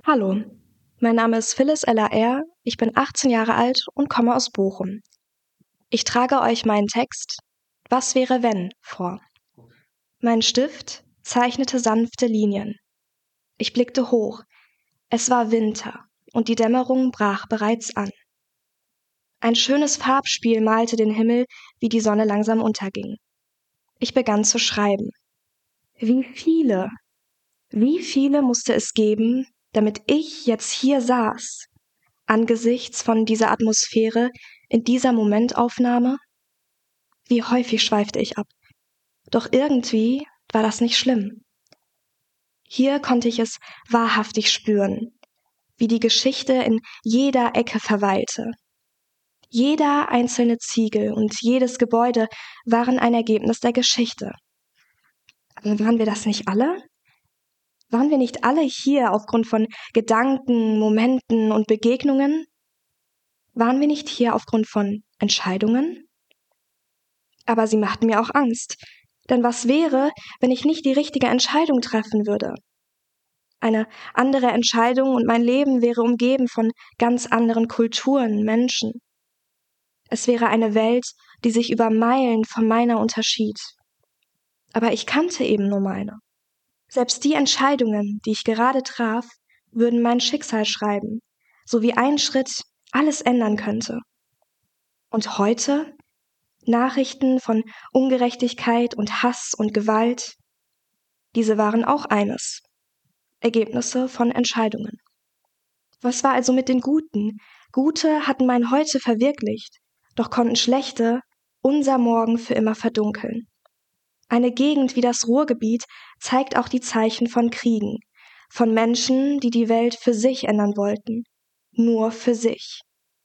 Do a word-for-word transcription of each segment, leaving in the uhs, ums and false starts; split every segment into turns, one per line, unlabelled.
Hallo, mein Name ist Phyllis L A R, ich bin achtzehn Jahre alt und komme aus Bochum. Ich trage euch meinen Text »Was wäre wenn« vor. Mein Stift zeichnete sanfte Linien. Ich blickte hoch. Es war Winter und die Dämmerung brach bereits an. Ein schönes Farbspiel malte den Himmel, wie die Sonne langsam unterging. Ich begann zu schreiben. Wie viele, wie viele musste es geben, damit ich jetzt hier saß, angesichts von dieser Atmosphäre, in dieser Momentaufnahme? Wie häufig schweifte ich ab. Doch irgendwie war das nicht schlimm. Hier konnte ich es wahrhaftig spüren, wie die Geschichte in jeder Ecke verweilte. Jeder einzelne Ziegel und jedes Gebäude waren ein Ergebnis der Geschichte. Aber waren wir das nicht alle? Waren wir nicht alle hier aufgrund von Gedanken, Momenten und Begegnungen? Waren wir nicht hier aufgrund von Entscheidungen? Aber sie machten mir auch Angst. Denn was wäre, wenn ich nicht die richtige Entscheidung treffen würde? Eine andere Entscheidung und mein Leben wäre umgeben von ganz anderen Kulturen, Menschen. Es wäre eine Welt, die sich über Meilen von meiner unterschied. Aber ich kannte eben nur meine. Selbst die Entscheidungen, die ich gerade traf, würden mein Schicksal schreiben, so wie ein Schritt alles ändern könnte. Und heute? Nachrichten von Ungerechtigkeit und Hass und Gewalt, diese waren auch eines. Ergebnisse von Entscheidungen. Was war also mit den Guten? Gute hatten mein Heute verwirklicht, doch konnten Schlechte unser Morgen für immer verdunkeln. Eine Gegend wie das Ruhrgebiet zeigt auch die Zeichen von Kriegen, von Menschen, die die Welt für sich ändern wollten, nur für sich.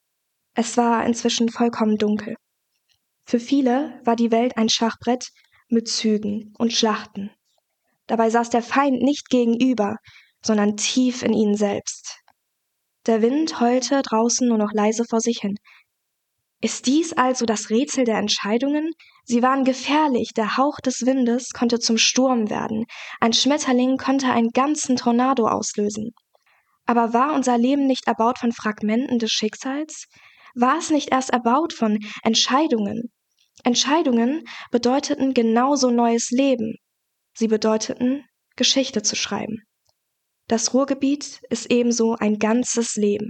Es war inzwischen vollkommen dunkel. Für viele war die Welt ein Schachbrett mit Zügen und Schlachten. Dabei saß der Feind nicht gegenüber, sondern tief in ihnen selbst. Der Wind heulte draußen nur noch leise vor sich hin. Ist dies also das Rätsel der Entscheidungen? Sie waren gefährlich, der Hauch des Windes konnte zum Sturm werden, ein Schmetterling konnte einen ganzen Tornado auslösen. Aber war unser Leben nicht erbaut von Fragmenten des Schicksals? War es nicht erst erbaut von Entscheidungen? Entscheidungen bedeuteten genauso neues Leben. Sie bedeuteten, Geschichte zu schreiben. Das Ruhrgebiet ist ebenso ein ganzes Leben.